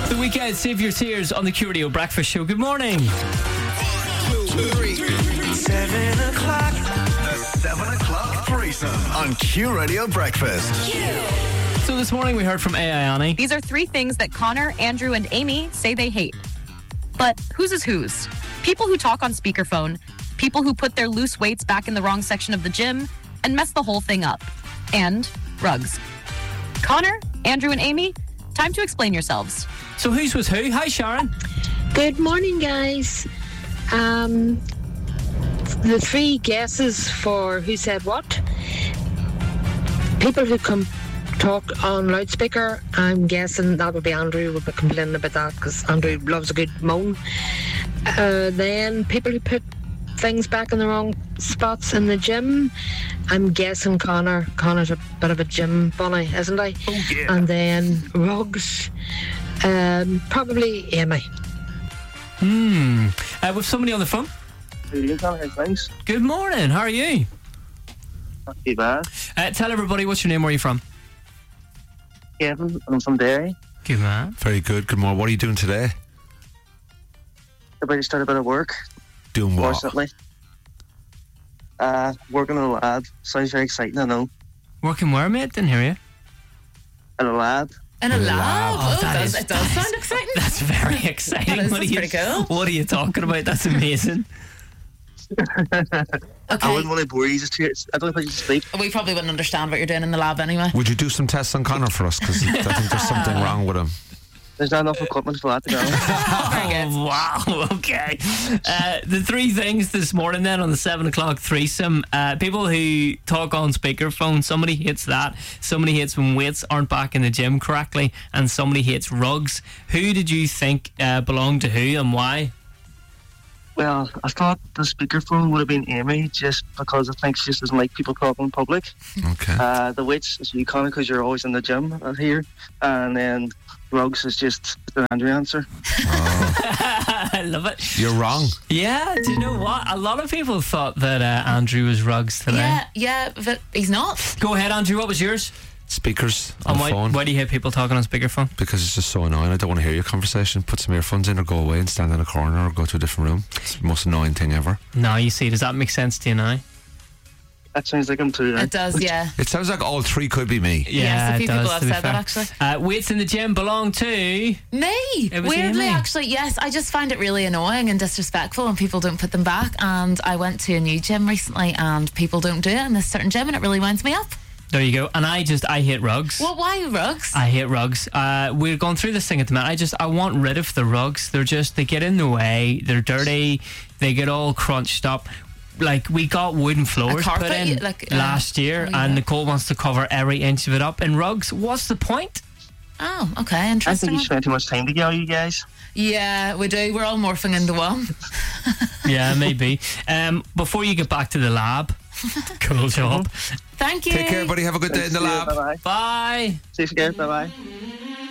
The Weekend, Save Your Tears on the Q Radio Breakfast Show. Good morning. 1, 2, 3. 7 o'clock. The 7 o'clock threesome on Q Radio Breakfast. So this morning we heard from Annie. These are 3 things that Connor, Andrew, and Amy say they hate. But whose is whose? People who talk on speakerphone, people who put their loose weights back in the wrong section of the gym and mess the whole thing up. And rugs. Connor, Andrew, and Amy, time to explain yourselves. So whose was who? Hi, Sharon. Good morning, guys. The 3 guesses for who said what. People who talk on loudspeaker, I'm guessing that would be Andrew. Would be complaining about that because Andrew loves a good moan. Then people who put things back in the wrong spots in the gym, I'm guessing Connor. Connor's a bit of a gym bunny, isn't he? Oh, yeah. And then rugs, probably Amy. With somebody on the phone. Thanks. Good morning. How are you? Not too bad. Tell everybody what's your name. Where are you from? Kevin, I'm from Derry. Good man. Very good. Good morning. What are you doing today? About to start a bit of work. Doing what? Fortunately. Working in a lab. Sounds very exciting, I know. Working where, mate? Didn't hear you. In a lab. In a lab? Oh, It does sound exciting. That's very exciting. That is, that's pretty cool. What are you talking about? That's amazing. I wouldn't want to bore you. I don't think you sleep. We probably wouldn't understand what you're doing in the lab anyway. Would you do some tests on Connor for us? Because I think there's something wrong with him. There's not enough equipment for that to go. Oh, wow. Okay. The 3 things this morning then on the 7 o'clock threesome. People who talk on speakerphone, somebody hates that. Somebody hates when weights aren't back in the gym correctly. And somebody hates rugs. Who did you think belonged to who and why? Well, I thought the speakerphone would have been Amy just because I think she just doesn't like people talking in public. Okay. The weights is you, Connor, because you're always in the gym here. And then rugs is just the Andrew answer. I love it. You're wrong. Yeah, do you know what? A lot of people thought that Andrew was rugs today. Yeah, but he's not. Go ahead, Andrew. What was yours? Speakers on And the phone. why do you hate people talking on speakerphone? Because it's just so annoying. I don't want to hear your conversation. Put some earphones in or go away and stand in a corner or go to a different room. It's the most annoying thing ever. No, you see, does that make sense to you now? That sounds like him too. It does, yeah. It sounds like all 3 could be me. Yes, a it few does, people have to be said that, fair. actually. Weights in the gym belong to... Me! It was Weirdly, Amy. actually, yes. I just find it really annoying and disrespectful when people don't put them back. And I went to a new gym recently and people don't do it in this certain gym and it really winds me up. There you go. And I hate rugs. Well, why rugs? I hate rugs. We're going through this thing at the minute. I want rid of the rugs. They get in the way. They're dirty. They get all crunched up. Like, we got wooden floors carpet, put in last year, and Nicole wants to cover every inch of it up in rugs. What's the point? Oh, okay, I interesting. think you spend too much time together, you guys. Yeah, we do. We're all morphing into one. Yeah, maybe. Before you get back to the lab, cool job. Thank you. Take care, buddy. Have a good day in the lab. Bye-bye. Bye. See you again. Bye-bye.